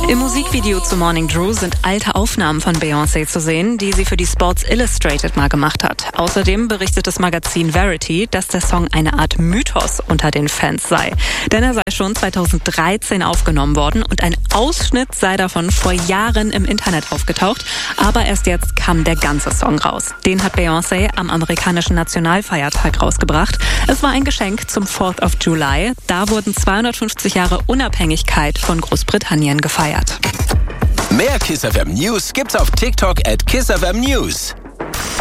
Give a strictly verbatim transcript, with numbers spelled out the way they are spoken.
Im Musikvideo zu Morning Drew sind alte Aufnahmen von Beyoncé zu sehen, die sie für die Sports Illustrated mal gemacht hat. Außerdem berichtet das Magazin Verity, dass der Song eine Art Mythos unter den Fans sei. Denn er sei schon zweitausenddreizehn aufgenommen worden und ein Ausschnitt sei davon vor Jahren im Internet aufgetaucht. Aber erst jetzt kam der ganze Song raus. Den hat Beyoncé am amerikanischen Nationalfeiertag rausgebracht. Es war ein Geschenk zum fourth of July. Da wurden zweihundertfünfzig Jahre Unabhängigkeit von Großbritannien gefeiert. Mehr Kiss F M News gibt's auf TikTok at Kiss F M News.